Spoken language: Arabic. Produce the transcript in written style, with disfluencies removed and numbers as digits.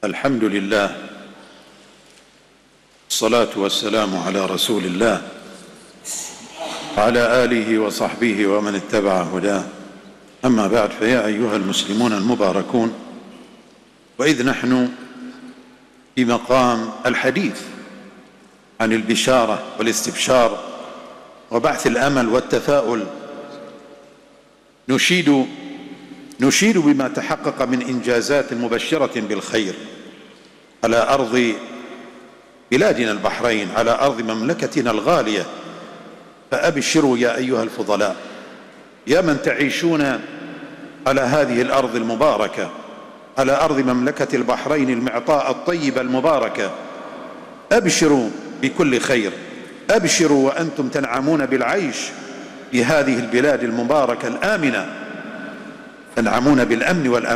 الحمد لله، الصلاة والسلام على رسول الله وعلى آله وصحبه ومن اتبع هداه. أما بعد، فيا أيها المسلمون المباركون، وإذ نحن في مقام الحديث عن البشارة والاستبشار وبعث الأمل والتفاؤل، نشيد بما تحقق من إنجازات مبشرة بالخير على أرض بلادنا البحرين، على أرض مملكتنا الغالية. فأبشروا يا أيها الفضلاء، يا من تعيشون على هذه الأرض المباركة، على أرض مملكة البحرين المعطاء الطيبة المباركة، أبشروا بكل خير، أبشروا وأنتم تنعمون بالعيش في هذه البلاد المباركة الآمنة، تنعمون بالأمن والأمان.